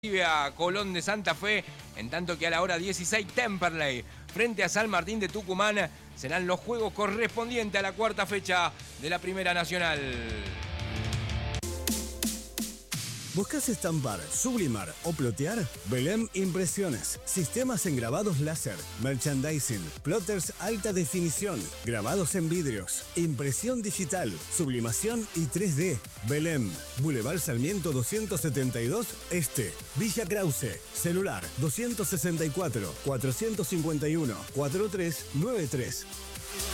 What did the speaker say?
A Colón de Santa Fe, en tanto que a la hora 16 Temperley frente a San Martín de Tucumán serán los juegos correspondientes a la cuarta fecha de la Primera Nacional. ¿Buscas estampar, sublimar o plotear? Belém Impresiones. Sistemas en grabados láser, merchandising, plotters alta definición, grabados en vidrios, impresión digital, sublimación y 3D. Belém, Boulevard Sarmiento 272 Este, Villa Krause. Celular 264 451 4393.